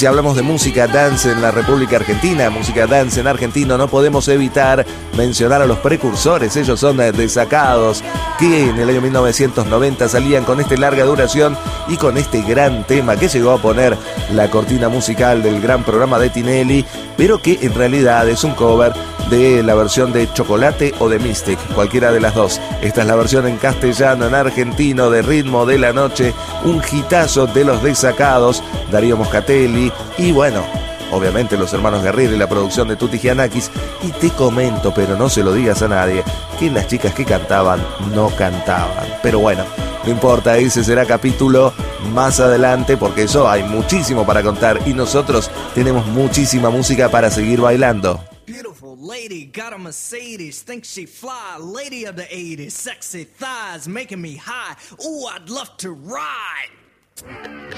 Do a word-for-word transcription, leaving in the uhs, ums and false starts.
si hablamos de música dance en la República Argentina, música dance en argentino, no podemos evitar mencionar a los precursores. Ellos son Desacados, que en el año mil novecientos noventa salían con esta larga duración y con este gran tema que llegó a poner la cortina musical del gran programa de Tinelli, pero que en realidad es un cover de la versión de Chocolate o de Mystic, cualquiera de las dos. Esta es la versión en castellano, en argentino, de Ritmo de la Noche, un hitazo de los Desacados, Darío Moscatelli y bueno, obviamente los hermanos Guerrero y la producción de Tutti Giannakis. Y te comento, pero no se lo digas a nadie, que las chicas que cantaban no cantaban. Pero bueno, no importa, ese será capítulo más adelante, porque eso hay muchísimo para contar y nosotros tenemos muchísima música para seguir bailando. Beautiful lady, got a Mercedes, thinks she fly, lady of the eighties, sexy thighs making me high, ooh, I'd love to ride.